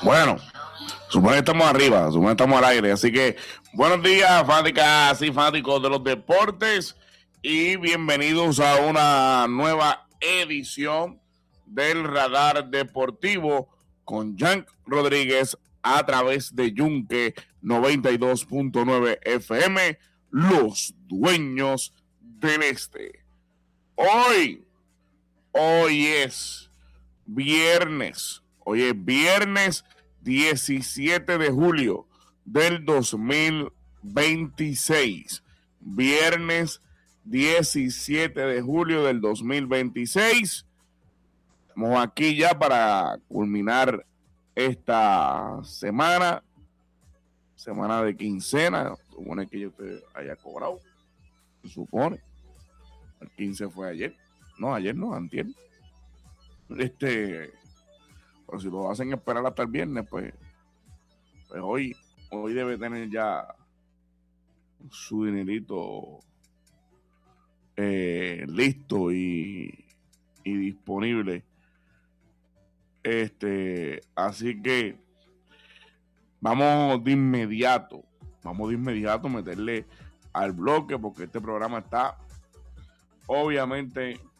Bueno, supone que estamos arriba, supone que estamos al aire. Así que buenos días, fanáticas y fanáticos de los deportes, y bienvenidos a una nueva edición del Radar Deportivo con Jan Rodríguez a través de Yunque 92.9 FM, los dueños del este. Hoy es viernes. Hoy es viernes 17 de julio del 2026. Viernes 17 de julio del 2026. Estamos aquí ya para culminar esta semana de quincena. Supone que yo te haya cobrado. Se supone. El 15 fue ayer. No, antier. Pero si lo hacen esperar hasta el viernes, pues hoy debe tener ya su dinerito listo y disponible. Así que vamos de inmediato a meterle al bloque, porque este programa está obviamente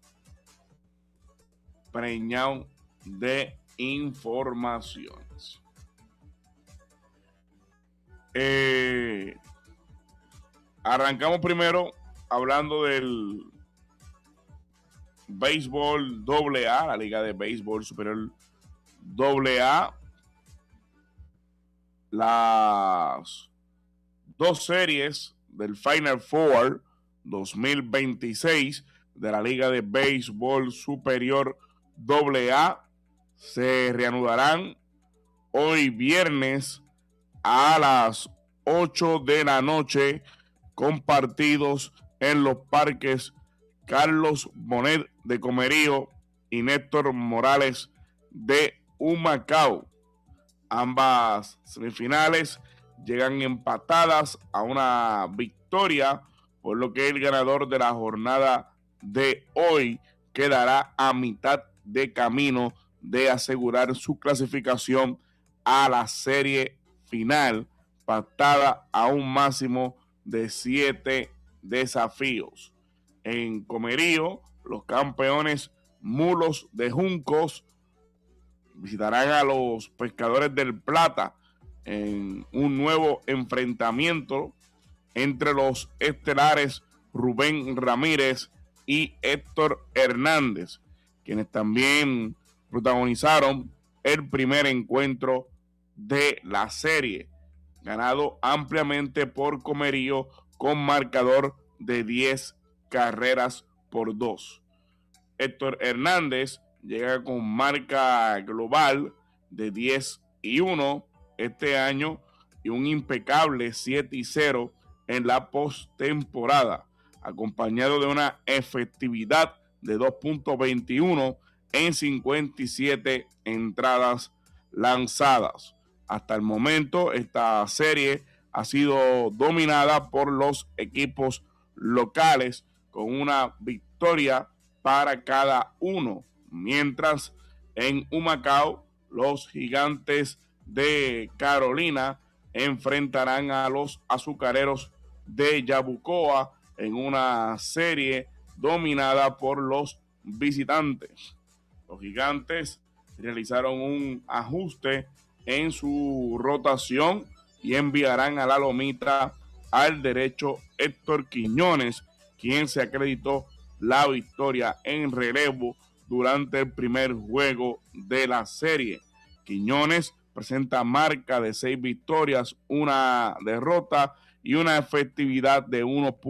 preñado de informaciones. Arrancamos primero hablando del béisbol AA, la Liga de Béisbol Superior AA. Las dos series del Final Four 2026 de la Liga de Béisbol Superior AA se reanudarán hoy viernes a las 8 de la noche con partidos en los parques Carlos Bonet de Comerío y Néstor Morales de Humacao. Ambas semifinales llegan empatadas a una victoria, por lo que el ganador de la jornada de hoy quedará a mitad de camino de asegurar su clasificación a la serie final, pactada a un máximo de 7 desafíos. En Comerío, los campeones Mulos de Juncos visitarán a los Pescadores del Plata en un nuevo enfrentamiento entre los estelares Rubén Ramírez y Héctor Hernández, quienes también protagonizaron el primer encuentro de la serie, ganado ampliamente por Comerío con marcador de 10 carreras por 2. Héctor Hernández llega con marca global de 10-1 este año y un impecable 7-0 en la postemporada, acompañado de una efectividad de 2.21 en 57 entradas lanzadas. Hasta el momento, esta serie ha sido dominada por los equipos locales con una victoria para cada uno, mientras en Humacao los Gigantes de Carolina enfrentarán a los Azucareros de Yabucoa en una serie dominada por los visitantes. Los Gigantes realizaron un ajuste en su rotación y enviarán a la lomita al derecho Héctor Quiñones, quien se acreditó la victoria en relevo durante el primer juego de la serie. Quiñones presenta marca de 6 victorias, una derrota y una efectividad de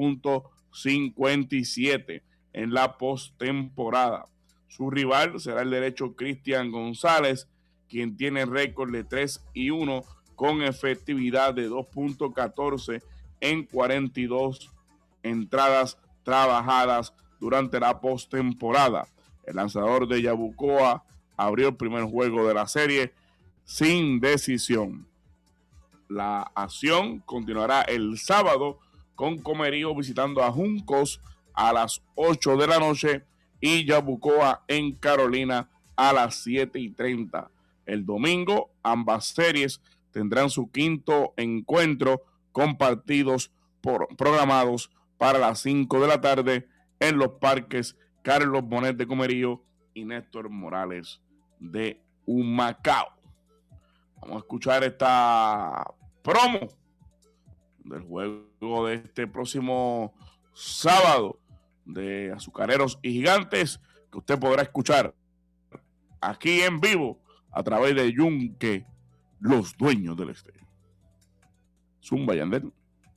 1.57 en la postemporada. Su rival será el derecho Cristian González, quien tiene récord de 3-1 con efectividad de 2.14 en 42 entradas trabajadas durante la postemporada. El lanzador de Yabucoa abrió el primer juego de la serie sin decisión. La acción continuará el sábado con Comerío visitando a Juncos a las 8 de la noche y Yabucoa en Carolina a las 7:30. el domingo. Ambas series tendrán su quinto encuentro con partidos programados para las 5 de la tarde en los parques Carlos Bonet de Comerío y Néstor Morales de Humacao. Vamos a escuchar esta promo del juego de este próximo sábado de Azucareros y Gigantes, que usted podrá escuchar aquí en vivo a través de Yunque, los dueños del este. Zumba, Yandel.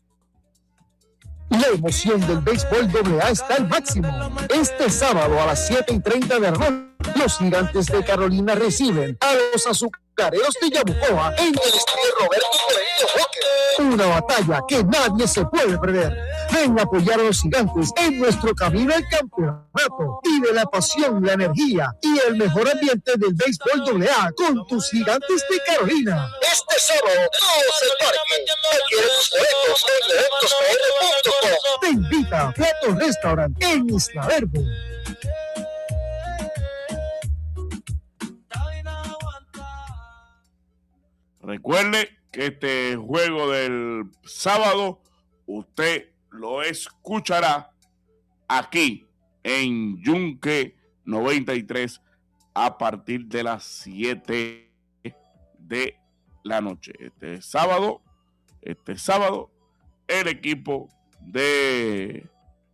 La emoción del béisbol AA está al máximo. Este sábado a las 7:30 de la noche, los Gigantes de Carolina reciben a los Azucareros de Yabucoa en el Estadio Roberto Clemente Roque. Una batalla que nadie se puede perder. Ven a apoyar a los Gigantes en nuestro camino al campeonato. Vive la pasión, la energía y el mejor ambiente del béisbol AA con tus Gigantes de Carolina. Este sábado, todos el parque. Adquiere tus boletos en eventospr.com. Te invita a Plato Restaurant en Isla Verde. Recuerde que este juego del sábado usted lo escuchará aquí en Yunque 93 a partir de las 7 de la noche. Este sábado, el equipo de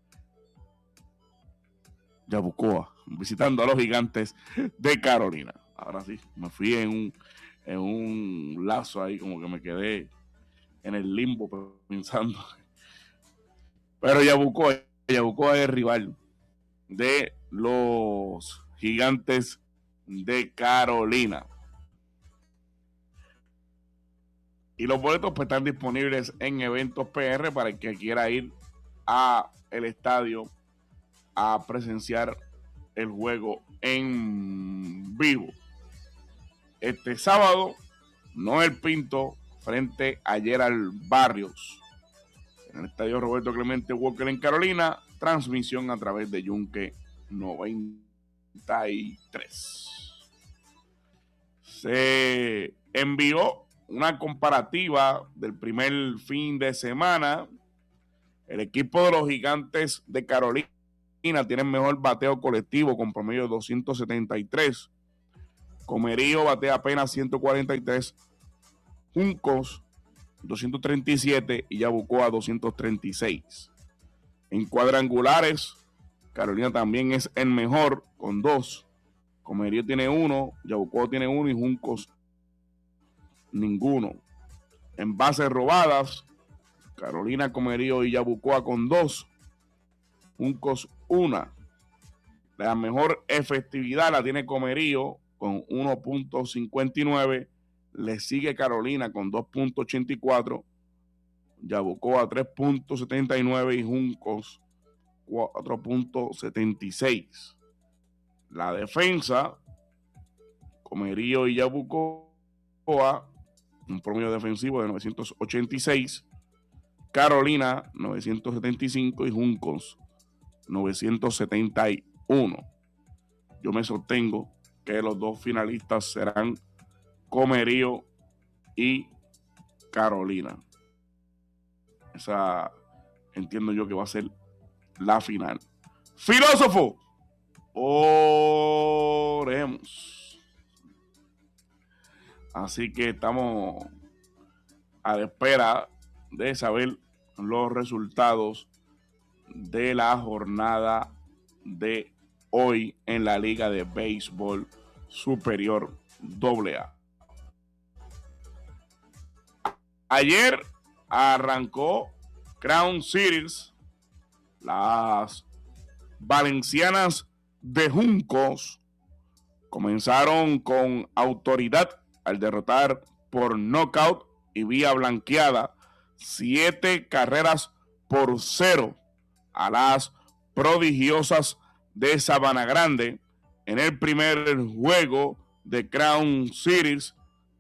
Yabucoa visitando a los Gigantes de Carolina. Ahora sí, me fui en un lazo ahí, como que me quedé en el limbo pensando. Pero Yabucoa es rival de los Gigantes de Carolina. Y los boletos pues están disponibles en Eventos PR para el que quiera ir a el estadio a presenciar el juego en vivo. Este sábado, Noel Pinto frente a Gerald Barrios en el estadio Roberto Clemente Walker en Carolina. Transmisión a través de Yunque 93. Se envió una comparativa del primer fin de semana. El equipo de los Gigantes de Carolina tiene mejor bateo colectivo con promedio de 273. Comerío batea apenas 143. Juncos 237 y Yabucoa 236. En cuadrangulares, Carolina también es el mejor con 2. Comerío tiene 1, Yabucoa tiene 1 y Juncos ninguno. En bases robadas, Carolina, Comerío y Yabucoa con 2. Juncos 1. La mejor efectividad la tiene Comerío con 1.59. Le sigue Carolina con 2.84. Yabucoa 3.79 y Juncos 4.76. La defensa, Comerío y Yabucoa, un promedio defensivo de 986. Carolina 975 y Juncos 971. Yo me sostengo que los dos finalistas serán Comerío y Carolina. Esa entiendo yo que va a ser la final. Filósofo, oremos. Así que estamos a la espera de saber los resultados de la jornada de hoy en la Liga de Béisbol Superior AA. Ayer arrancó Crown Series. Las valencianas de Juncos comenzaron con autoridad al derrotar por nocaut y vía blanqueada 7-0 a las prodigiosas de Sabana Grande en el primer juego de Crown Series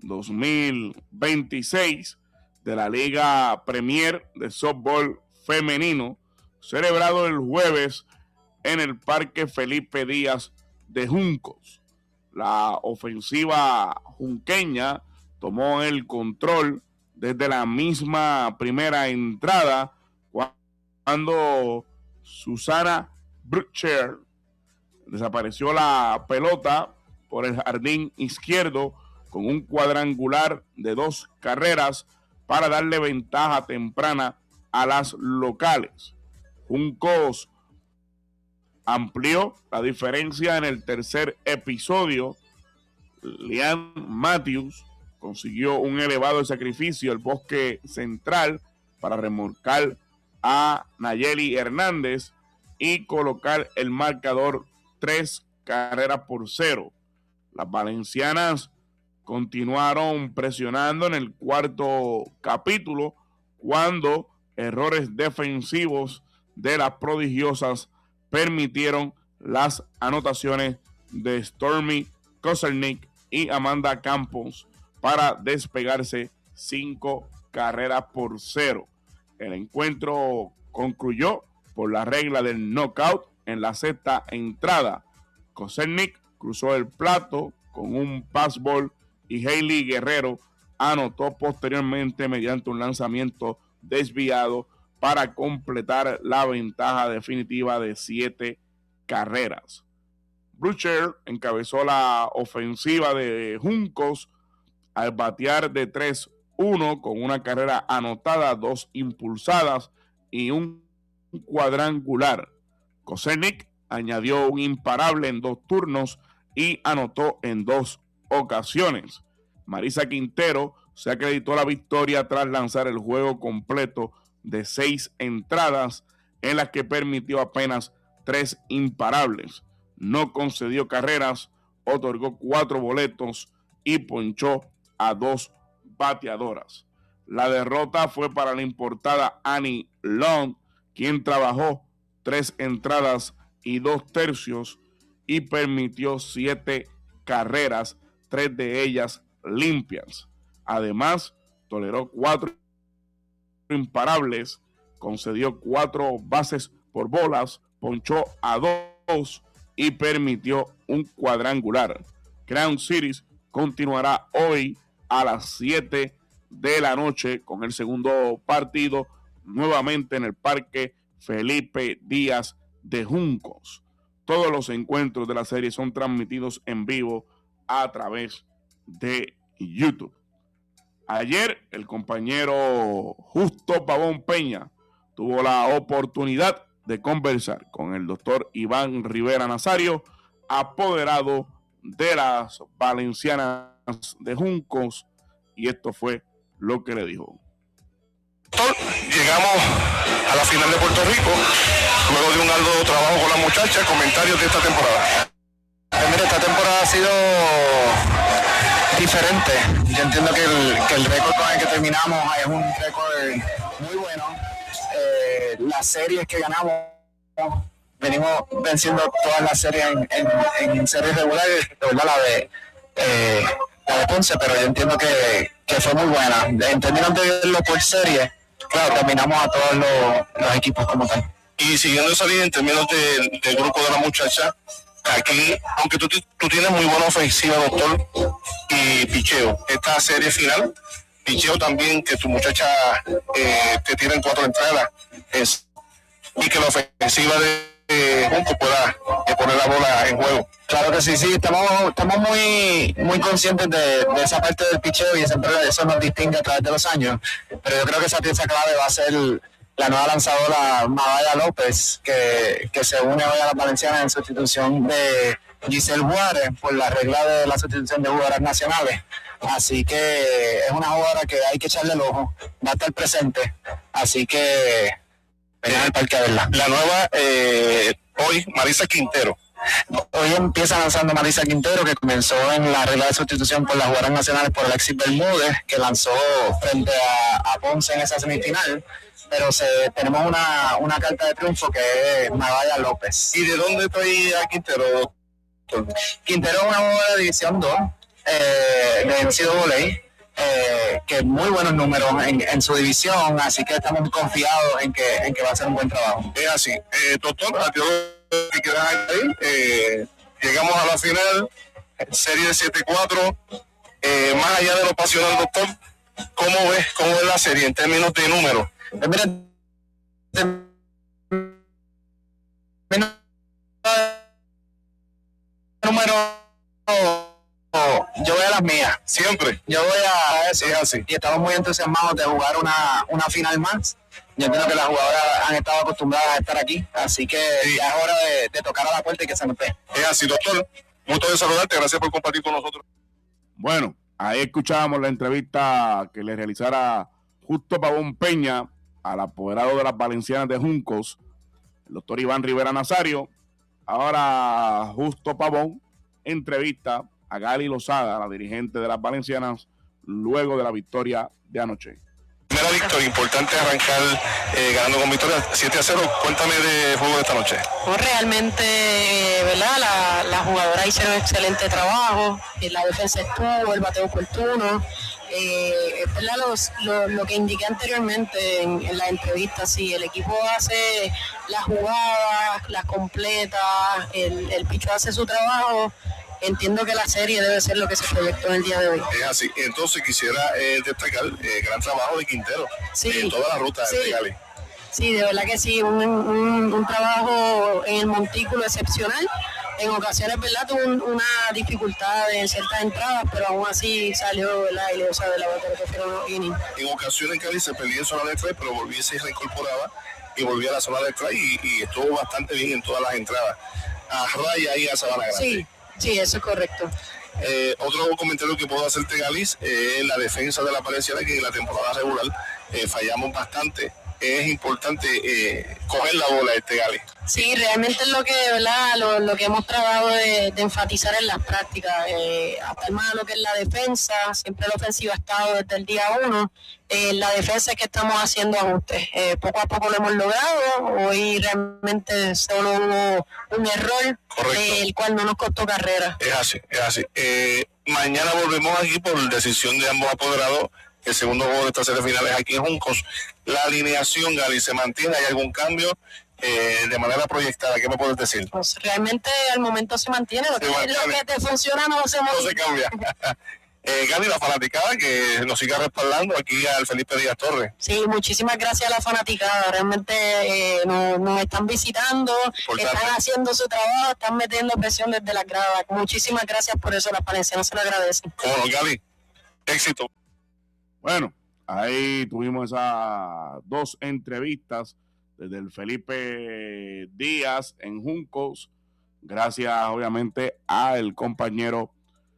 2026 de la Liga Premier de Softball Femenino, celebrado el jueves en el Parque Felipe Díaz de Juncos. La ofensiva junqueña tomó el control desde la misma primera entrada cuando Susana Butcher desapareció la pelota por el jardín izquierdo con un cuadrangular de 2 carreras para darle ventaja temprana a las locales. Juncos amplió la diferencia en el tercer episodio. Liam Matthews consiguió un elevado sacrificio al bosque central para remolcar a Nayeli Hernández y colocar el marcador 3-0. Las valencianas continuaron presionando en el cuarto capítulo cuando errores defensivos de las prodigiosas permitieron las anotaciones de Stormy Koselnik y Amanda Campos para despegarse 5-0. El encuentro concluyó por la regla del knockout en la sexta entrada. Koselnik cruzó el plato con un passball y Hailey Guerrero anotó posteriormente mediante un lanzamiento desviado para completar la ventaja definitiva de 7 carreras. Butcher encabezó la ofensiva de Juncos al batear de 3-1 con una carrera anotada, 2 impulsadas y un cuadrangular. Koselnik añadió un imparable en 2 turnos y anotó en 2 ocasiones. Marisa Quintero se acreditó la victoria tras lanzar el juego completo de 6 entradas en las que permitió apenas 3 imparables. No concedió carreras, otorgó 4 boletos y ponchó a 2 bateadoras. La derrota fue para la importada Annie Long, quien trabajó 3 entradas y 2 tercios y permitió 7 carreras, 3 de ellas limpias. Además, toleró 4 imparables, concedió 4 bases por bolas, ponchó a 2 y permitió un cuadrangular. Crown Series continuará hoy a las 7 de la noche con el segundo partido nuevamente en el Parque Felipe Díaz de Juncos. Todos los encuentros de la serie son transmitidos en vivo a través de YouTube. Ayer el compañero Justo Pavón Peña tuvo la oportunidad de conversar con el doctor Iván Rivera Nazario, apoderado de las valencianas de Juncos, y esto fue lo que le dijo. Llegamos a la final de Puerto Rico luego de un arduo trabajo con las muchachas. Comentarios de esta temporada. Mira, esta temporada ha sido diferente. Yo entiendo que el récord con el que terminamos es un récord muy bueno. Las series que ganamos, venimos venciendo todas las series en series regulares, ¿verdad? La de Ponce, pero yo entiendo que fue muy buena. En términos de verlo por serie, claro, terminamos a todos los equipos como tal. Y siguiendo esa línea en términos del grupo de la muchacha, aquí, aunque tú tienes muy buena ofensiva, doctor, y picheo, esta serie final, picheo también, que tu muchacha te tienen 4 entradas, y que la ofensiva de Junco pueda poner la bola en juego. Claro que sí, estamos muy conscientes de esa parte del picheo y siempre eso nos distingue a través de los años, pero yo creo que esa pieza clave va a ser la nueva lanzadora Mavaya López, que se une hoy a las valencianas en sustitución de Giselle Juárez por la regla de la sustitución de jugadoras nacionales. Así que es una jugadora que hay que echarle el ojo, va a estar presente, así que vengan al parque a verla. La nueva, hoy, Marisa Quintero. Hoy empieza lanzando Marisa Quintero, que comenzó en la regla de sustitución por las jugadoras nacionales por Alexis Bermúdez, que lanzó frente a Ponce en esa semifinal. Pero tenemos una carta de triunfo que es Mavaya López. ¿Y de dónde trae a Quintero? Quintero es una jugadora de División 2 de NCAA, que muy buenos números en su división, así que estamos confiados en que va a hacer un buen trabajo. Es así. Doctor, a ti que quedas ahí, llegamos a la final, serie de 7-4, más allá de lo pasional, doctor, ¿cómo ves la serie en términos de números? Número, yo voy a las mías. Siempre. Yo voy a eso. Es así. Y estamos muy entusiasmados de jugar una final más. Yo entiendo que las jugadoras han estado acostumbradas a estar aquí, así que ya es hora de tocar a la puerta y que se nos dé. Es así, doctor. Gusto de saludarte. Gracias por compartir con nosotros. Bueno, ahí escuchábamos la entrevista que le realizara Justo Pavón Peña al apoderado de las Valencianas de Juncos, el doctor Iván Rivera Nazario. Ahora Justo Pavón entrevista a Gali Lozada, la dirigente de las Valencianas, luego de la victoria de anoche. Primera victoria, importante arrancar ganando con victoria 7-0. Cuéntame de juego de esta noche. Pues realmente, ¿verdad? Las jugadoras hicieron excelente trabajo, la defensa estuvo, el bateo oportuno. ¿Verdad? Lo que indiqué anteriormente en la entrevista, sí, el equipo hace las jugadas, las completa, el pichón hace su trabajo. Entiendo que la serie debe ser lo que se proyectó en el día de hoy. Es así. Entonces quisiera destacar el gran trabajo de Quintero en toda la ruta de Gali. Sí, de verdad que sí, un trabajo en el montículo excepcional. En ocasiones, ¿verdad? Tuvo una dificultad en ciertas entradas, pero aún así salió, ¿verdad? Ileosa de la batalla que fueron los innings. En ocasiones Gali se perdía en zona de strike, pero volvía y se reincorporaba y volvía a la zona de strike y estuvo bastante bien en todas las entradas. A raya y a Sabana Grande. Sí, eso es correcto. Otro comentario que puedo hacerte, Galis, es la defensa de la Valenciana, que en la temporada regular fallamos bastante. Es importante coger la bola Galis. Sí, realmente es lo que, ¿verdad? Lo que hemos tratado de enfatizar en las prácticas. Hasta más lo que es la defensa, siempre la ofensiva ha estado desde el día 1. La defensa es que estamos haciendo ajustes. Poco a poco lo hemos logrado. Hoy realmente solo hubo un error, el cual no nos costó carrera. Es así. Mañana volvemos aquí por decisión de ambos apoderados. El segundo juego de esta serie final es aquí en Juncos. La alineación, Gali, ¿se mantiene? ¿Hay algún cambio de manera proyectada? ¿Qué me puedes decir? Pues realmente al momento se mantiene. Lo que te funciona no se cambia. Gali, la fanaticada que nos siga respaldando aquí al Felipe Díaz Torres. Sí, muchísimas gracias a la fanaticada. Realmente nos están visitando, están haciendo su trabajo, están metiendo presión desde las gradas. Muchísimas gracias por eso, las valencianas se lo agradecen. Cómo no, Gali, éxito. Bueno, ahí tuvimos esas dos entrevistas desde el Felipe Díaz en Juncos, gracias obviamente al compañero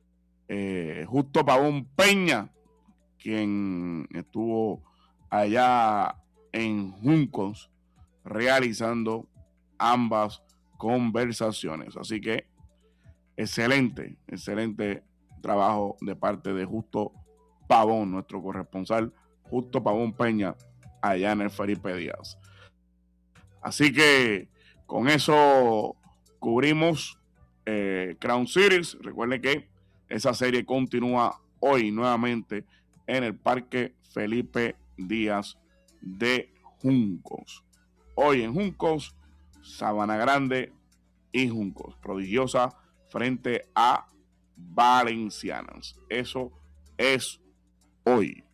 Justo Pavón Peña, quien estuvo allá en Juncos realizando ambas conversaciones. Así que excelente trabajo de parte de Justo Pavón, nuestro corresponsal Justo Pavón Peña, allá en el Felipe Díaz. Así que con eso cubrimos Crown Series. Recuerden que esa serie continúa hoy nuevamente en el Parque Felipe Díaz de Juncos. Hoy en Juncos, Sabana Grande y Juncos. Prodigiosa frente a Valencianas. Eso es hoy.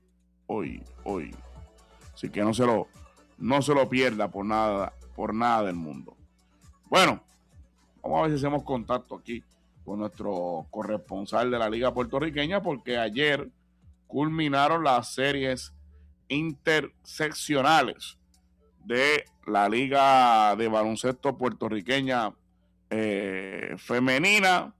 Así que no se lo pierda por nada del mundo. Bueno, vamos a ver si hacemos contacto aquí con nuestro corresponsal de la Liga Puertorriqueña, porque ayer culminaron las series interseccionales de la Liga de Baloncesto Puertorriqueña femenina,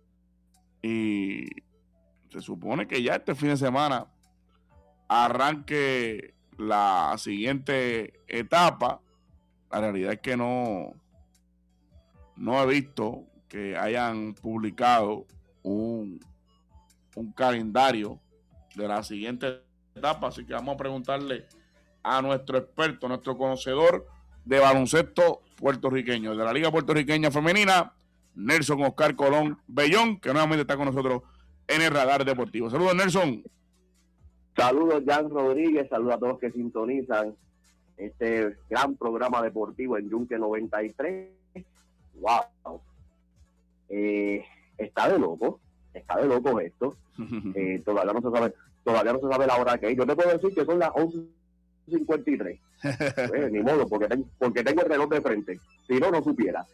y se supone que ya este fin de semana arranque la siguiente etapa. La realidad es que no he visto que hayan publicado un calendario de la siguiente etapa, así que vamos a preguntarle a nuestro experto, nuestro conocedor de baloncesto puertorriqueño, de la Liga Puertorriqueña Femenina, Nelson Oscar Colón Bellón, que nuevamente está con nosotros en el Radar Deportivo. Saludos, Nelson. Saludos, Jan Rodríguez, saludos a todos que sintonizan este gran programa deportivo en Yunque 93. ¡Wow! Está de loco. está de locos esto. Todavía no se sabe la hora que es. Yo te puedo decir que son las 11:53. Pues, ni modo, porque tengo el reloj de frente. Si no, no supiera.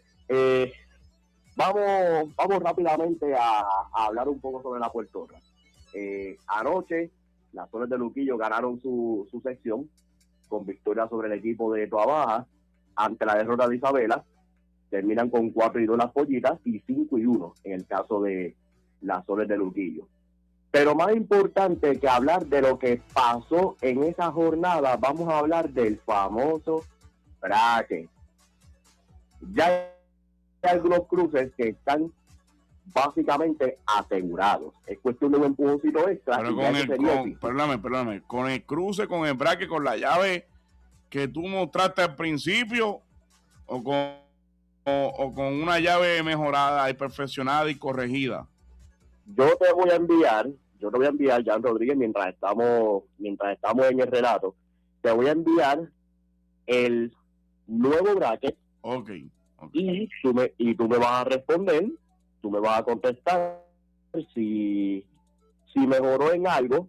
Vamos rápidamente a hablar un poco sobre la Puertorra. Anoche, las Soles de Luquillo ganaron su sección con victoria sobre el equipo de Toabaja ante la derrota de Isabela. Terminan con 4-2 las Pollitas y 5-1 en el caso de las Soles de Luquillo. Pero más importante que hablar de lo que pasó en esa jornada, vamos a hablar del famoso bracket. Ya hay algunos cruces que están básicamente asegurados. Es cuestión de un empujoncito extra. Pero perdóname, con el cruce, con el bracket, con la llave que tú mostraste al principio, o con una llave mejorada y perfeccionada y corregida. Yo te voy a enviar, Jan Rodríguez, mientras estamos en el relato, te voy a enviar el nuevo bracket. Okay. Y tú me vas a responder, tú me vas a contestar si mejoró en algo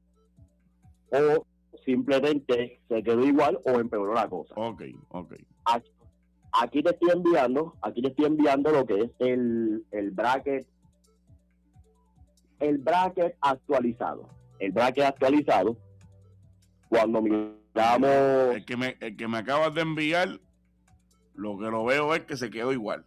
o simplemente se quedó igual o empeoró la cosa. Okay. Aquí te estoy enviando lo que es el bracket. El bracket actualizado. Cuando miramos... El que me acabas de enviar, lo que lo veo es que se quedó igual.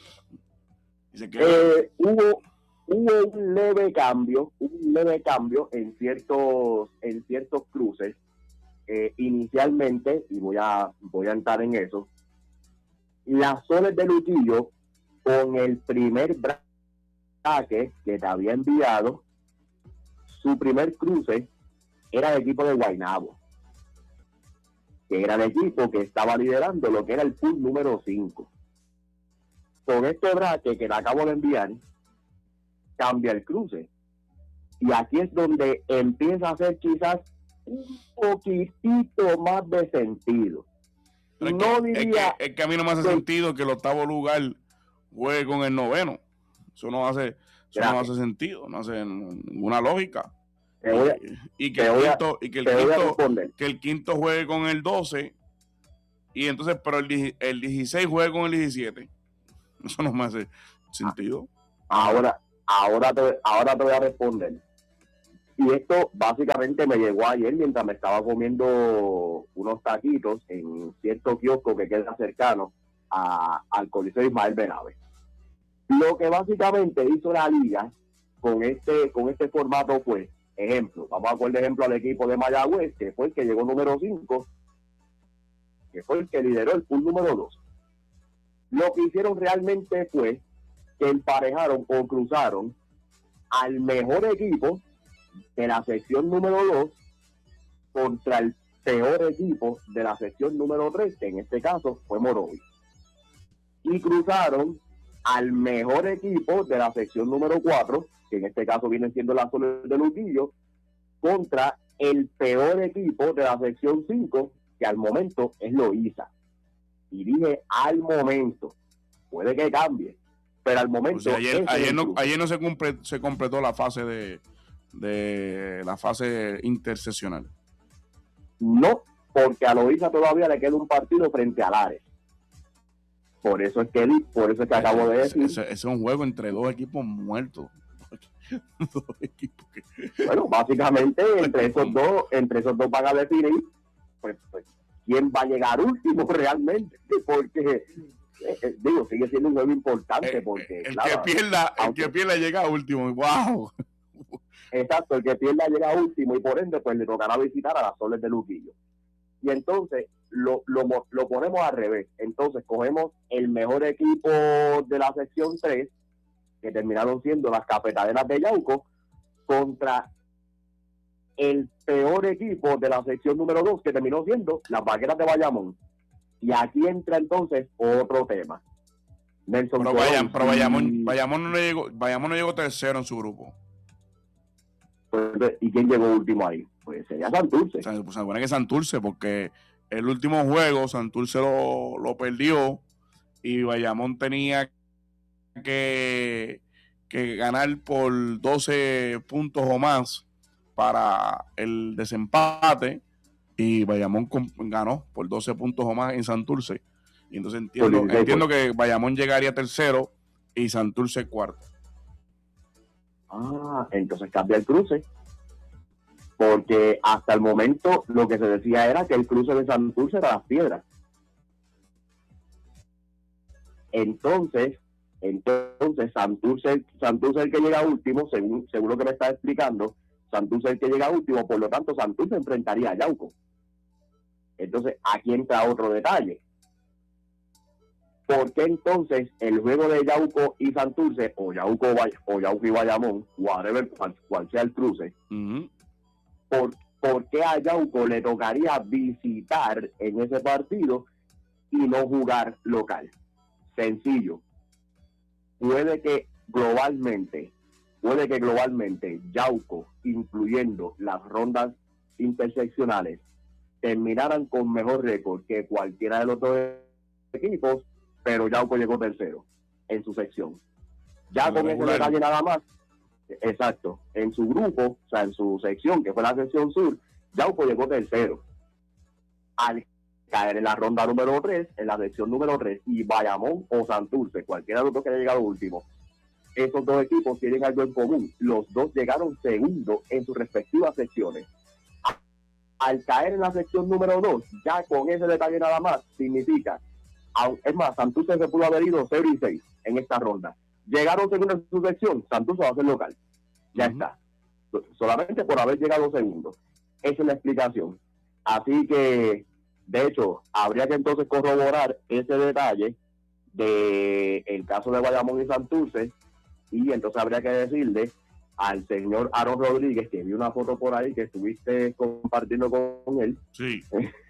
Hubo un leve cambio en ciertos cruces. Inicialmente, y voy a entrar en eso, las Soles de Luquillo, con el primer bracket que te había enviado, su primer cruce era el equipo de Guaynabo, que era el equipo que estaba liderando lo que era el pool número 5. Con este bracket que le acabo de enviar, cambia el cruce. Y aquí es donde empieza a hacer quizás un poquitito más de sentido. Es que a mí no me hace sentido que el octavo lugar juegue con el noveno. Eso no hace sentido, no hace ninguna lógica. Que el quinto juegue con el 12 y entonces pero el 16 juegue con el 17. Eso no me hace sentido. Ahora te voy a responder. Y esto básicamente me llegó ayer mientras me estaba comiendo unos taquitos en cierto kiosco que queda cercano al Coliseo Ismael Benave. Lo que básicamente hizo la liga con este formato fue, ejemplo, vamos a poner de ejemplo al equipo de Mayagüez, que fue el que llegó número 5, que fue el que lideró el pool número 2. Lo que hicieron realmente fue que emparejaron o cruzaron al mejor equipo de la sección número 2 contra el peor equipo de la sección número 3, que en este caso fue Morovis. Y cruzaron al mejor equipo de la sección número 4, que en este caso vienen siendo las Soles de Luquillo, contra el peor equipo de la sección 5, que al momento es Loíza. Y dije al momento, puede que cambie, pero al momento... O sea, ayer no se completó la fase de la fase interseccional. No, porque a Loíza todavía le queda un partido frente a Lares. Por eso es que acabo de decir. Ese es un juego entre dos equipos muertos. Bueno, básicamente entre esos dos van a definir pues quién va a llegar último realmente, porque sigue siendo un juego importante, porque el que pierda llega último. ¡Wow! Exacto, el que pierda llega último y por ende pues le tocará visitar a las Soles de Luquillo. Y entonces lo ponemos al revés. Entonces cogemos el mejor equipo de la sección 3, que terminaron siendo las Cafetaleras de Yauco, contra el peor equipo de la sección número 2, que terminó siendo las Vaqueras de Bayamón. Y aquí entra entonces otro tema. Nelson, pero Bayamón no llegó tercero en su grupo. Pues, ¿y quién llegó último ahí? Pues sería Santurce. O sea, se supone que Santurce, porque el último juego Santurce lo perdió y Bayamón tenía que que ganar por 12 puntos o más para el desempate, y Bayamón ganó por 12 puntos o más en Santurce. Y entonces entiendo que Bayamón llegaría tercero y Santurce cuarto. Entonces cambia el cruce. Porque hasta el momento lo que se decía era que el cruce de Santurce era Las Piedras. Entonces Santurce el que llega último, según lo que me está explicando, Santurce el que llega último, por lo tanto Santurce enfrentaría a Yauco. Entonces aquí entra otro detalle. ¿Por qué entonces el juego de Yauco y Santurce, o Yauco y Bayamón, whatever, cual sea el cruce, ¿por qué a Yauco le tocaría visitar en ese partido y no jugar local? Sencillo. Puede que globalmente Yauco, incluyendo las rondas interseccionales, terminaran con mejor récord que cualquiera de los dos equipos, pero Yauco llegó tercero en su sección. Ya con ese detalle nada más, exacto, en su grupo, o sea, en su sección, que fue la sección sur, Yauco llegó tercero. Al caer en la ronda número 3, en la sección número 3, y Bayamón o Santurce, cualquiera de los dos que haya llegado último, esos dos equipos tienen algo en común. Los dos llegaron segundo en sus respectivas secciones. Al caer en la sección número 2, ya con ese detalle nada más, significa, es más, Santurce se pudo haber ido 0 y 6 en esta ronda. Llegaron segundo en su sección, Santurce va a ser local. Ya está. Solamente por haber llegado segundo. Esa es la explicación. Así que, de hecho, habría que entonces corroborar ese detalle de el caso de Bayamón y Santurce, y entonces habría que decirle al señor Aaron Rodríguez, que vi una foto por ahí que estuviste compartiendo con él. Sí.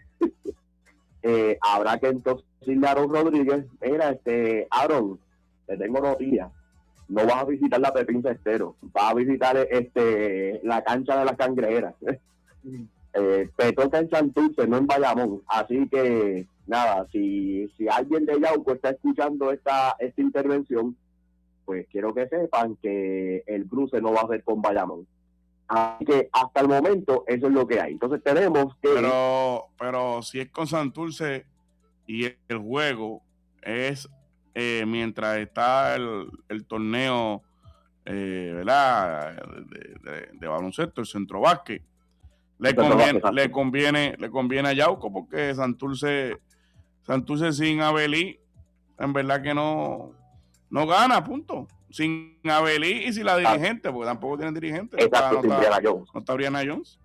Habrá que entonces decirle a Aaron Rodríguez, mira, Aaron, te tengo noticias. No vas a visitar la Pepín Cestero, vas a visitar la cancha de las Cangrejeras. Te toca en Santurce, no en Bayamón. Así que, nada, si alguien de Yauco está escuchando esta intervención, pues quiero que sepan que el cruce no va a ser con Bayamón. Así que hasta el momento eso es lo que hay. Entonces tenemos que... Pero si es con Santurce y el juego es mientras está el torneo ¿verdad? De baloncesto, el centro básquet, le conviene a Yauco, porque Santurce sin Abelí en verdad que no gana, punto. Sin Abelí y sin la dirigente, porque tampoco tienen dirigente. Exacto, sin Brianna Jones. No está Brianna Jones.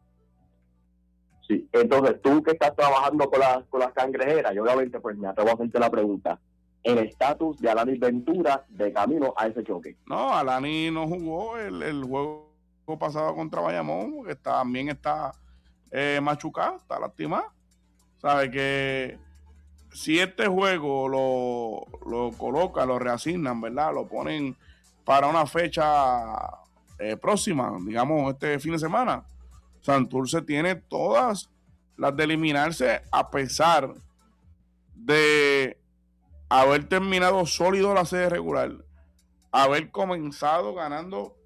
Sí, entonces tú que estás trabajando con las Cangrejeras, yo obviamente pues me atrevo a hacerte la pregunta. El estatus de Alanis Ventura de camino a ese choque. No, Alanis no jugó el juego pasado contra Bayamón, porque también está machucada, está lastimada. Sabe que si este juego lo coloca, lo reasignan, ¿verdad? Lo ponen para una fecha próxima, digamos este fin de semana, Santurce tiene todas las de eliminarse, a pesar de haber terminado sólido la serie regular, haber comenzado ganando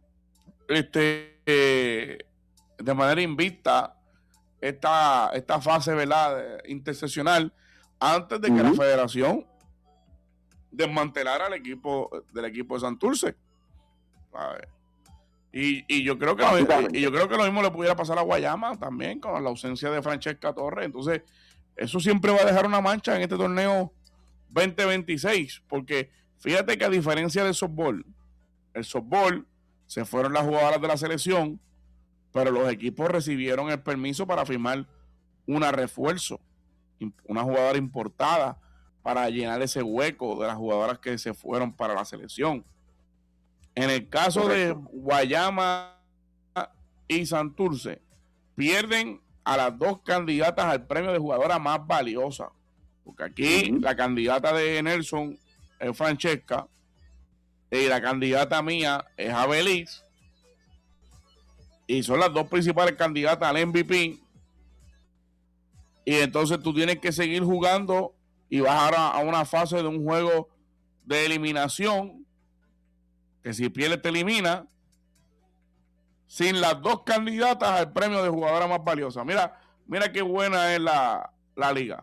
de manera invicta esta fase, ¿verdad?, interseccional, antes de que la federación desmantelara el equipo de Santurce. A ver. Y yo creo que lo mismo le pudiera pasar a Guayama también, con la ausencia de Francesca Torres. Entonces, eso siempre va a dejar una mancha en este torneo 2026, porque fíjate que a diferencia del softball, el softball se fueron las jugadoras de la selección, pero los equipos recibieron el permiso para firmar una refuerzo, una jugadora importada, para llenar ese hueco de las jugadoras que se fueron para la selección. En el caso de Guayama y Santurce, pierden a las dos candidatas al premio de jugadora más valiosa, porque aquí la candidata de Nelson es Francesca y la candidata mía es Abelis, y son las dos principales candidatas al MVP. Y entonces tú tienes que seguir jugando y bajar a una fase de un juego de eliminación que si pierde te elimina, sin las dos candidatas al premio de jugadora más valiosa. Mira qué buena es la liga.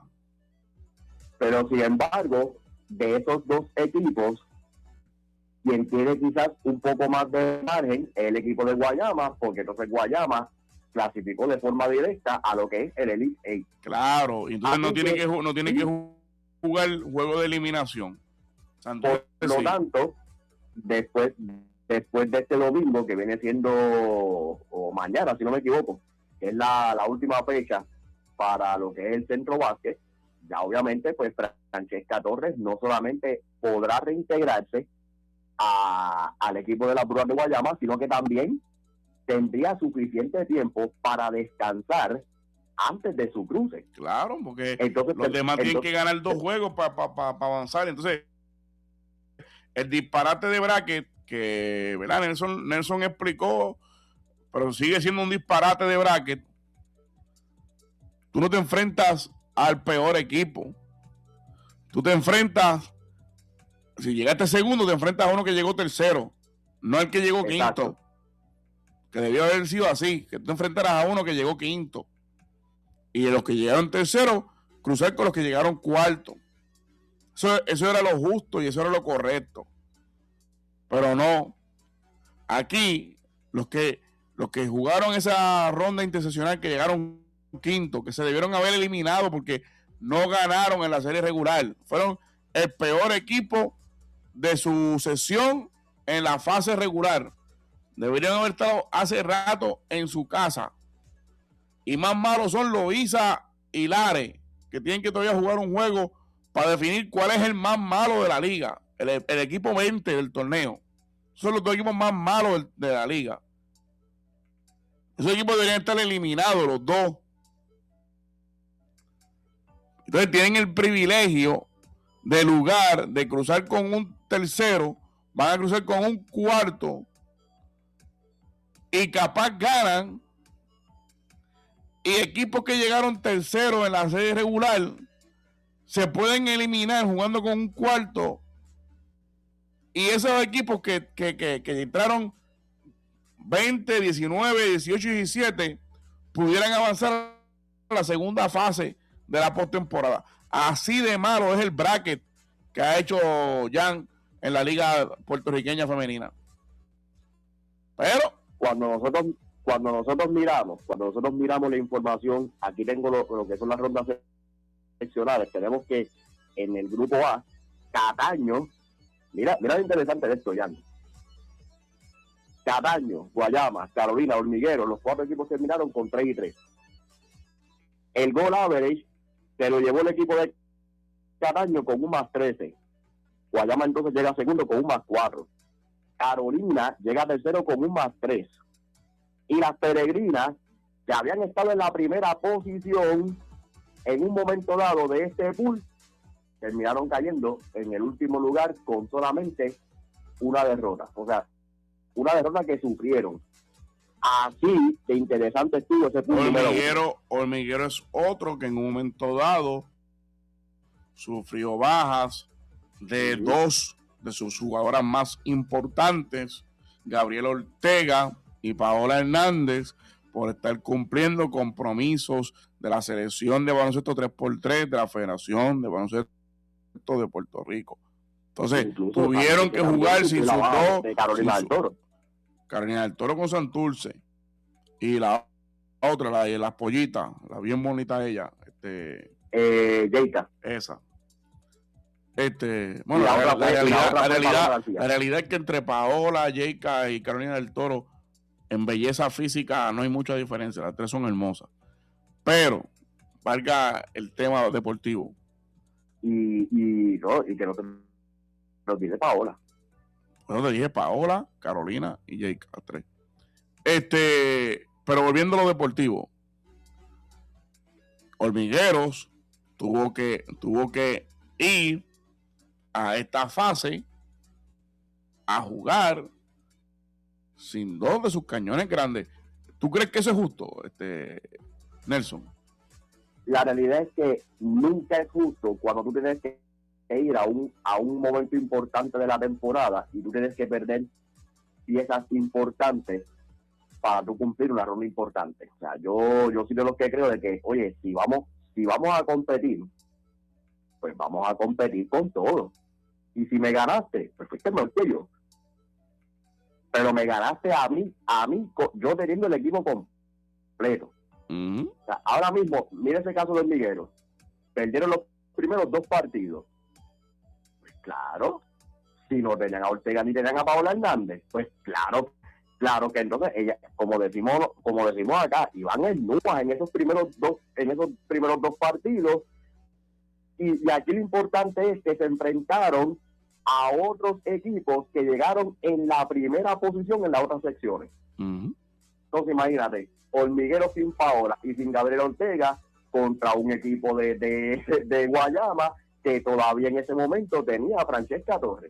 Pero sin embargo, de esos dos equipos, quien tiene quizás un poco más de margen es el equipo de Guayama, porque entonces Guayama clasificó de forma directa a lo que es el Elite Eight. Claro, entonces no tiene que jugar el juego de eliminación. Por lo tanto, después de este domingo, que viene siendo, o mañana, si no me equivoco, que es la última fecha para lo que es el Centro Básquet, ya obviamente, pues Francesca Torres no solamente podrá reintegrarse al equipo de las Brujas de Guayama, sino que también tendría suficiente tiempo para descansar antes de su cruce. Claro, porque entonces, los demás tienen que ganar 2 juegos para avanzar. Entonces, el disparate de bracket que, ¿verdad? Nelson explicó, pero sigue siendo un disparate de bracket. Tú no te enfrentas al peor equipo. Tú te enfrentas, si llegaste segundo, te enfrentas a uno que llegó tercero, no al que llegó Exacto. quinto. Que debió haber sido así, que tú enfrentarás a uno que llegó quinto. Y de los que llegaron tercero, cruzar con los que llegaron cuarto. Eso era lo justo y eso era lo correcto. Pero no. Aquí, los que jugaron esa ronda interseccional, que llegaron quinto, que se debieron haber eliminado porque no ganaron en la serie regular. Fueron el peor equipo de su sesión en la fase regular. Deberían haber estado hace rato en su casa. Y más malos son Loíza y Lares, que tienen que todavía jugar un juego para definir cuál es el más malo de la liga. El equipo 20 del torneo. Son los 2 equipos más malos de la liga. Esos equipos deberían estar eliminados, los 2. Entonces tienen el privilegio de lugar de cruzar con un tercero, van a cruzar con un cuarto y capaz ganan, y equipos que llegaron terceros en la serie regular se pueden eliminar jugando con un cuarto, y esos equipos que entraron 20, 19, 18 y 17 pudieran avanzar a la segunda fase de la postemporada. Así de malo es el bracket que ha hecho Jan en la liga puertorriqueña femenina. Pero cuando nosotros miramos la información, aquí tengo lo que son las rondas seccionales. Tenemos que en el grupo A, Cataño, mira lo interesante de esto, Jan. Cataño, Guayama, Carolina, Hormiguero, los 4 equipos terminaron con 3-3. El goal average se lo llevó el equipo de Cataño con un +13. Guayama entonces llega segundo con un +4. Carolina llega tercero con un +3. Y las Peregrinas, que habían estado en la primera posición en un momento dado de este pool, terminaron cayendo en el último lugar con solamente una derrota. O sea, una derrota que sufrieron. Así de interesante estuvo ese pool. Hormiguero es otro que en un momento dado sufrió bajas de 2 de sus jugadoras más importantes, Gabriela Ortega y Paola Hernández, por estar cumpliendo compromisos de la selección de baloncesto 3x3 de la Federación de Baloncesto de Puerto Rico. Entonces, incluso tuvieron que jugar sin sus 2. Carolina del Toro. Carolina del Toro con Santurce. Y la otra, la de las pollitas, la bien bonita ella. Yeika. Esa. Bueno, la realidad es que entre Paola, Yeika y Carolina del Toro, en belleza física no hay mucha diferencia. Las 3 son hermosas. Pero, valga el tema deportivo. Y que no te lo dice Paola. Bueno, te dije Paola, Carolina y Yeika, 3. Pero volviendo a lo deportivo, Hormigueros tuvo que ir a esta fase a jugar sin 2 de sus cañones grandes. ¿Tú crees que eso es justo, Nelson? La realidad es que nunca es justo cuando tú tienes que ir a un momento importante de la temporada y tú tienes que perder piezas importantes para tú cumplir una ronda importante. O sea, yo soy de los que creo de que, oye, si vamos a competir, pues vamos a competir con todo. Y si me ganaste, pues fuiste mejor que yo. Pero me ganaste a mí, yo teniendo el equipo completo. O sea, ahora mismo, mira ese caso del Miguero. Perdieron los primeros 2 partidos. Pues claro, si no tenían a Ortega ni tenían a Paola Hernández, pues claro que entonces ella, como decimos acá, iban en nubes en esos primeros dos partidos. Y aquí lo importante es que se enfrentaron a otros equipos que llegaron en la primera posición en las otras secciones. Entonces imagínate, Hormiguero sin Paola y sin Gabriel Ortega contra un equipo de Guayama que todavía en ese momento tenía a Francesca Torres.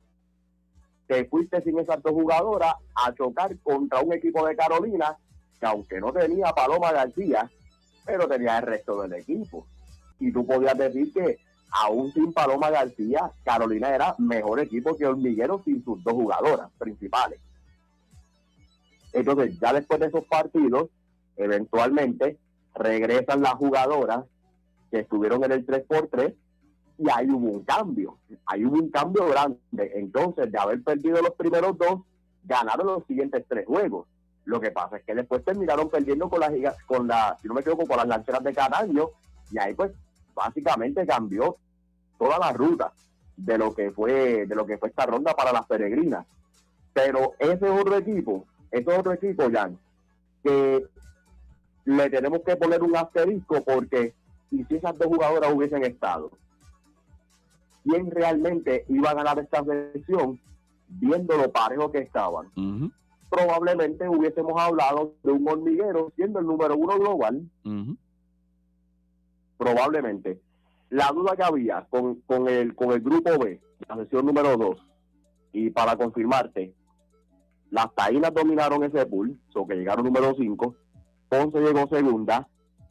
Te fuiste sin esas 2 jugadoras a chocar contra un equipo de Carolina que aunque no tenía a Paloma García, pero tenía el resto del equipo. Y tú podías decir que aún sin Paloma García, Carolina era mejor equipo que Hormiguero sin sus 2 jugadoras principales. Entonces, ya después de esos partidos, eventualmente regresan las jugadoras que estuvieron en el 3x3 y ahí hubo un cambio grande. Entonces, de haber perdido los primeros 2, ganaron los siguientes 3 juegos. Lo que pasa es que después terminaron perdiendo con si no me equivoco, con las Lanceras de Cataño, y ahí pues básicamente cambió toda la ruta de lo que fue esta ronda para las peregrinas. Pero ese otro equipo, Jan, que le tenemos que poner un asterisco, porque y si esas 2 jugadoras hubiesen estado, ¿quién realmente iba a ganar esta selección viendo lo parejo que estaban? Probablemente hubiésemos hablado de un Hormiguero siendo el número 1 global. Probablemente. La duda que había con el grupo B, la sesión número 2, y para confirmarte, las Taínas dominaron ese pool, que llegaron número 5, Ponce llegó segunda,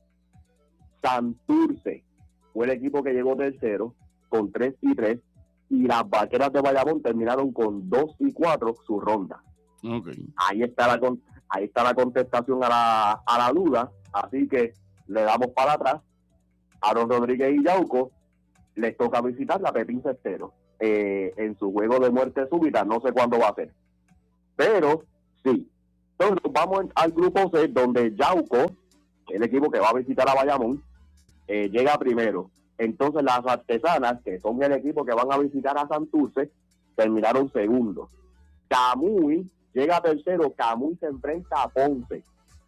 Santurce fue el equipo que llegó tercero con 3-3, y las Vaqueras de Bayamón terminaron con 2-4 su ronda. Ahí está la contestación a la duda, así que le damos para atrás. Aaron Rodríguez y Yauco les toca visitar la Pepín Cestero en su juego de muerte súbita, no sé cuándo va a ser, pero sí. Entonces vamos al grupo C, donde Yauco, el equipo que va a visitar a Bayamón, llega primero. Entonces las Artesanas, que son el equipo que van a visitar a Santurce, terminaron segundos. Camuy llega tercero. Camuy se enfrenta a Ponce.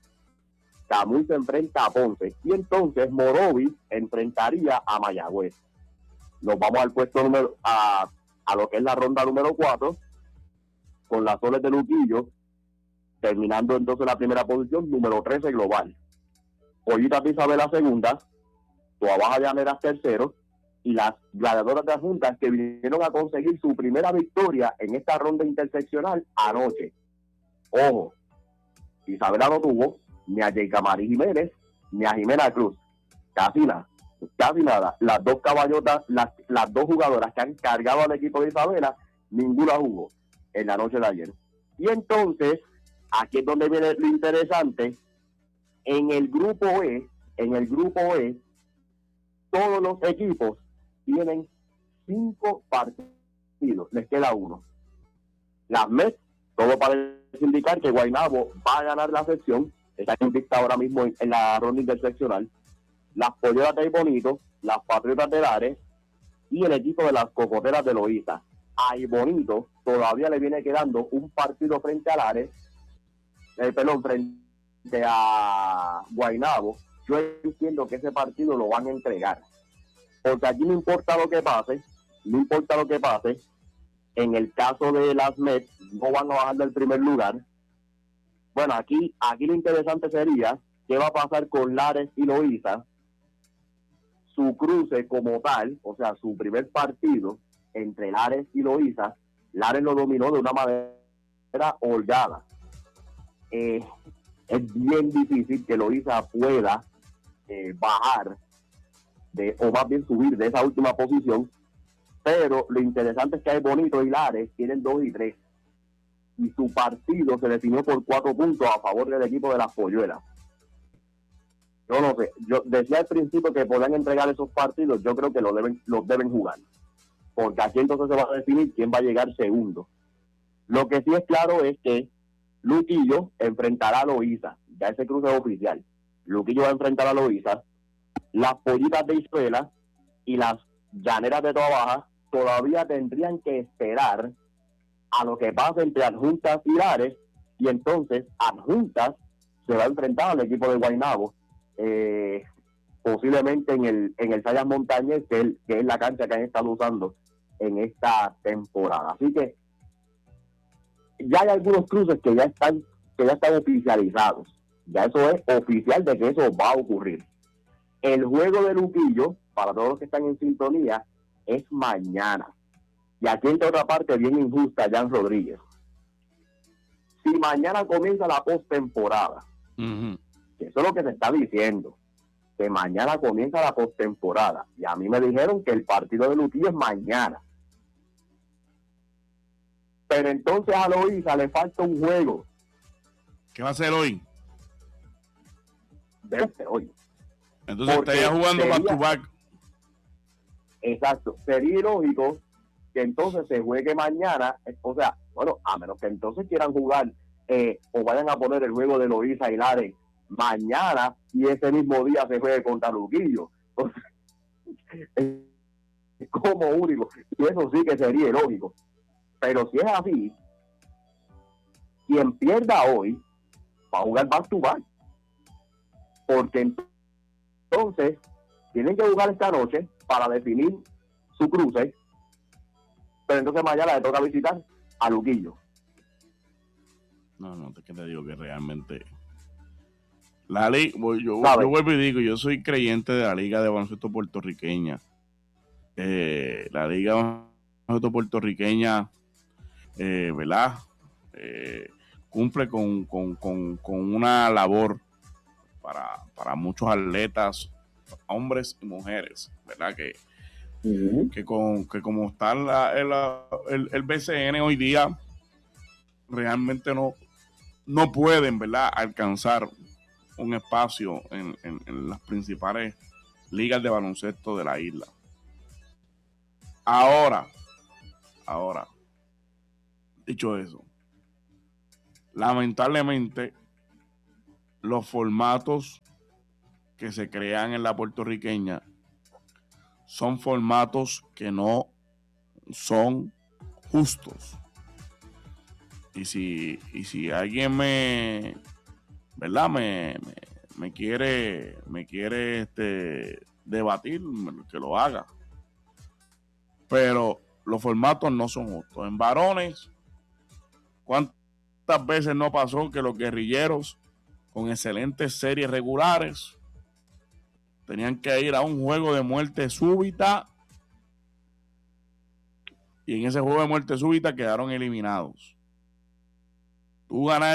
Y entonces Morovis enfrentaría a Mayagüez. Nos vamos al puesto a lo que es la ronda número 4, con las Soles de Luquillo, terminando entonces la primera posición, número 13 global. Pollitas de Isabela segunda, Tuabaja Llaneras tercero, y las Gladiadoras de Adjuntas, que vinieron a conseguir su primera victoria en esta ronda interseccional anoche. Ojo, Isabela no tuvo ni a Yeikamari Jiménez ni a Jimena Cruz, casi nada. Las 2 caballotas, las 2 jugadoras que han cargado al equipo de Isabela, ninguna jugó en la noche de ayer. Y entonces, aquí es donde viene lo interesante. En el grupo E, todos los equipos tienen 5 partidos, les queda 1. Las Mets, todo parece indicar que Guaynabo va a ganar la sección, está invicta ahora mismo en la ronda interseccional. Las Polleras de Bonito, las Patriotas de Lares y el equipo de las Cocoteras de Loíza. A Bonito todavía le viene quedando un partido frente a Lares, frente a Guaynabo. Yo entiendo que ese partido lo van a entregar, porque aquí no importa lo que pase, en el caso de las Mets no van a bajar del primer lugar. Bueno, aquí lo interesante sería qué va a pasar con Lares y Loíza, su cruce como tal, o sea, su primer partido entre Lares y Loíza. Lares lo dominó de una manera holgada. Es bien difícil que Loíza pueda bajar o más bien subir de esa última posición, pero lo interesante es que hay Bonito y Lares tienen 2 y 3, y su partido se definió por 4 puntos a favor del equipo de las Polluelas. Yo no sé, yo decía al principio que podían entregar esos partidos, yo creo que los deben jugar, porque aquí entonces se va a definir quién va a llegar segundo. Lo que sí es claro es que Luquillo enfrentará a Loíza, ya ese cruce es oficial. Luquillo va a enfrentar a Loíza, las Pollitas de Isabela y las Llaneras de Toa Baja todavía tendrían que esperar a lo que pase entre Adjuntas y Lares, y entonces Adjuntas se va a enfrentar al equipo de Guaynabo, posiblemente en el Sayas Montañez, que es la cancha que han estado usando en esta temporada. Así que ya hay algunos cruces que ya están oficializados. Ya eso es oficial de que eso va a ocurrir. El juego de Luquillo, para todos los que están en sintonía, es mañana. Y aquí entra otra parte bien injusta, Jan Rodríguez. Si mañana comienza la postemporada, que eso es lo que se está diciendo, que mañana comienza la postemporada, y a mí me dijeron que el partido de Luquillo es mañana. Pero entonces a Loíza le falta un juego. ¿Qué va a hacer hoy? Debe ser hoy. Entonces estaría jugando back to back. Exacto. Sería ilógico que entonces se juegue mañana. O sea, bueno, a menos que entonces quieran jugar o vayan a poner el juego de Loíza y Lares mañana y ese mismo día se juegue contra Luquillo. Entonces, es como único. Y eso sí que sería ilógico. Pero si es así, quien pierda hoy va a jugar back to back. Porque entonces tienen que jugar esta noche para definir su cruce, pero entonces mañana le toca visitar a Luquillo. No, es que te digo que realmente la liga, yo vuelvo y digo, yo soy creyente de la Liga de Baloncesto Puertorriqueña. La Liga de Baloncesto Puertorriqueña, ¿verdad? Cumple con una labor para muchos atletas, hombres y mujeres, ¿verdad? Que como está el BCN hoy día, realmente no pueden, ¿verdad?, alcanzar un espacio en las principales ligas de baloncesto de la isla. Ahora, dicho eso, lamentablemente los formatos que se crean en la puertorriqueña son formatos que no son justos. Y si alguien me quiere debatir, que lo haga. Pero los formatos no son justos. En varones, ¿cuántas veces no pasó que los guerrilleros con excelentes series regulares tenían que ir a un juego de muerte súbita y en ese juego de muerte súbita quedaron eliminados? Tú ganar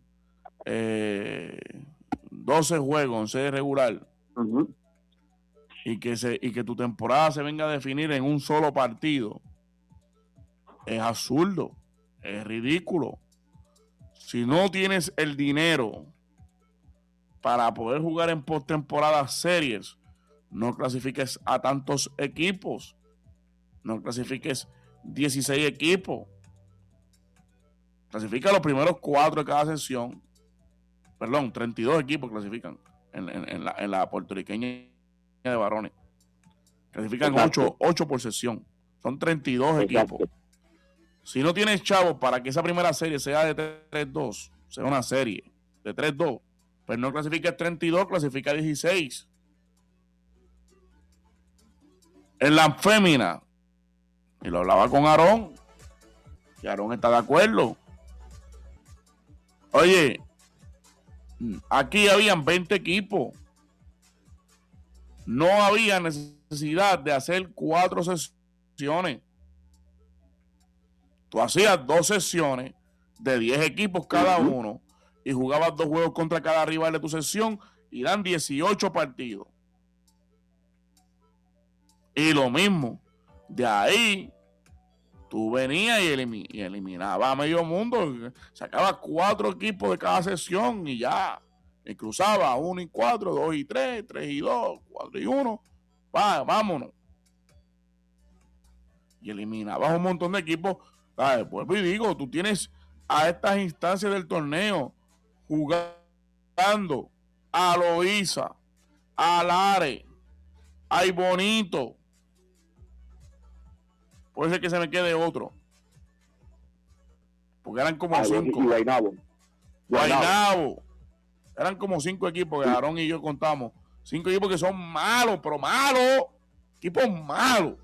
12 juegos en serie regular y que tu temporada se venga a definir en un solo partido es absurdo, es ridículo. Si no tienes el dinero para poder jugar en postemporada series, no clasifiques a tantos equipos, no clasifiques 16 equipos, clasifica los primeros 4 de cada sesión. 32 equipos clasifican en la puertorriqueña de varones. Clasifican 8 por sesión. Son 32 equipos. Si no tienes chavos para que esa primera serie sea de 3-2, sea una serie de 3-2, pues no clasifica 32, clasifica 16. En la fémina, y lo hablaba con Aarón, y Aarón está de acuerdo. Oye, aquí habían 20 equipos. No había necesidad de hacer 4 sesiones. Tú hacías 2 sesiones de 10 equipos cada uno y jugabas 2 juegos contra cada rival de tu sesión y dan 18 partidos. Y lo mismo, de ahí tú venías y eliminabas a medio mundo, sacabas 4 equipos de cada sesión y ya, y cruzaba 1 y 4, 2 y 3, 3 y 2, 4 y 1, vámonos. Y eliminabas un montón de equipos. Pues y digo, tú tienes a estas instancias del torneo jugando a Loíza, a Lares, a Bonito. Puede ser que se me quede otro. Porque eran como 5. Y Guaynabo. Eran como 5 equipos que Aarón y yo contamos. 5 equipos que son malos, pero malos. Equipos malos.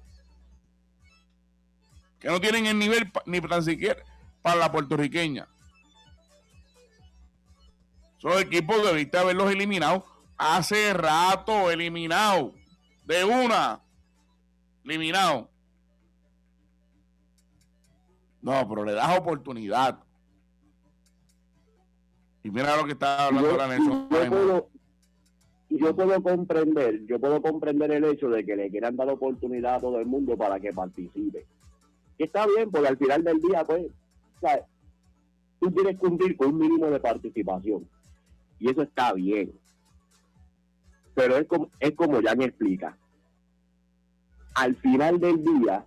Que no tienen el nivel ni tan siquiera para la puertorriqueña. Son equipos que debiste haberlos eliminado hace rato, eliminado. De una. Eliminado. No, pero le das oportunidad. Y mira lo que está hablando ahora Nelson. Yo puedo comprender el hecho de que le quieran dar oportunidad a todo el mundo para que participe. Que está bien, porque al final del día, pues, ¿sabes? Tú tienes que cumplir con un mínimo de participación. Y eso está bien. Pero es como Jan explica. Al final del día,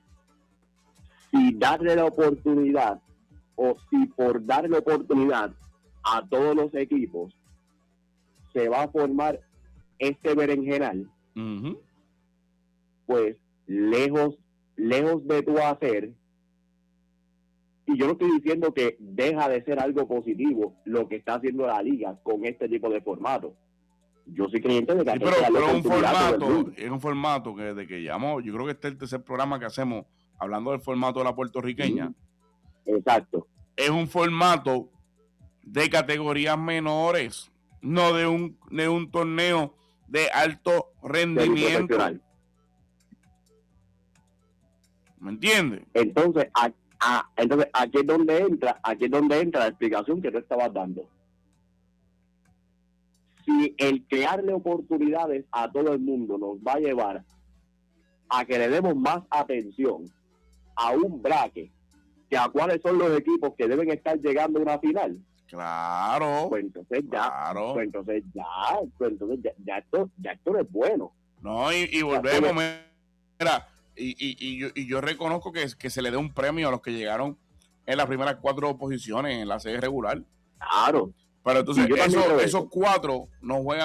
si darle la oportunidad o si por darle oportunidad a todos los equipos se va a formar este berenjenal, pues lejos de tu hacer, y yo no estoy diciendo que deja de ser algo positivo lo que está haciendo la liga con este tipo de formato. Yo soy creyente de que sí, pero es un formato que desde que llamó, yo creo que este es el tercer programa que hacemos hablando del formato de la puertorriqueña. Exacto. Es un formato de categorías menores, no de un torneo de alto rendimiento. ¿Me entiendes? Entonces, aquí es donde entra la explicación que tú estabas dando. Si el crearle oportunidades a todo el mundo nos va a llevar a que le demos más atención a un bracket que a cuáles son los equipos que deben estar llegando a una final. Claro. Pues entonces esto no es bueno. No, y volvemos, mira, y yo reconozco que se le dé un premio a los que llegaron en las primeras 4 posiciones en la serie regular. Claro. Pero entonces esos 4 no juegan